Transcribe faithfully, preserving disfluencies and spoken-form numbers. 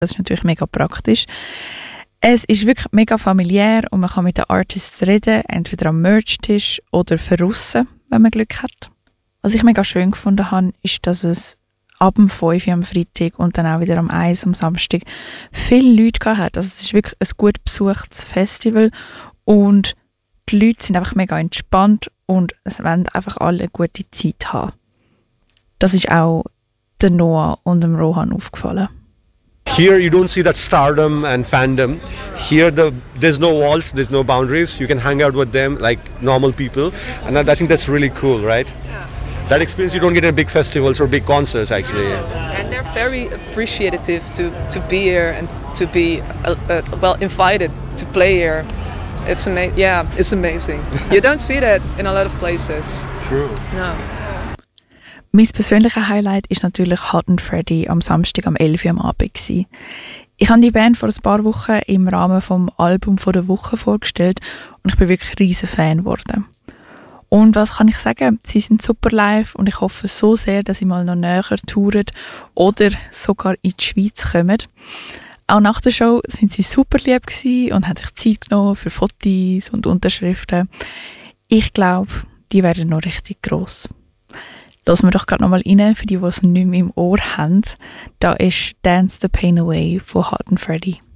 Das ist natürlich mega praktisch. Es ist wirklich mega familiär und man kann mit den Artists reden, entweder am Merch-Tisch oder verrissen, wenn man Glück hat. Was ich mega schön gefunden habe, ist, dass es ab dem fünf Uhr am Freitag und dann auch wieder am eins am Samstag viele Leute gehabt hat. Also es ist wirklich ein gut besuchtes Festival und die Leute sind einfach mega entspannt und es wollen einfach alle eine gute Zeit haben. Das ist auch der Noah und dem Rohan aufgefallen. Here you don't see that stardom and fandom. Here the, there's no walls, there's no boundaries. You can hang out with them like normal people. And I think that's really cool, right? Yeah. That experience you don't get in big festivals or big concerts actually. And they're very appreciative to, to be here and to be uh, uh, well invited to play here. It's ama- yeah, it's amazing. You don't see that in a lot of places. True. No. Mein persönliches Highlight ist natürlich Hot and Freddy am Samstag am elf Uhr am Abend gewesen. Ich habe die Band vor ein paar Wochen im Rahmen vom Album von der Woche vorgestellt und ich bin wirklich ein riesen Fan geworden. Und was kann ich sagen? Sie sind super live und ich hoffe so sehr, dass sie mal noch näher touren oder sogar in die Schweiz kommen. Auch nach der Show sind sie super lieb gewesen und haben sich Zeit genommen für Fotos und Unterschriften. Ich glaube, die werden noch richtig gross. Lassen wir doch gerade noch mal rein, für die, die es nicht mehr im Ohr haben. Da ist «Dance the Pain Away» von Hot and Freddy.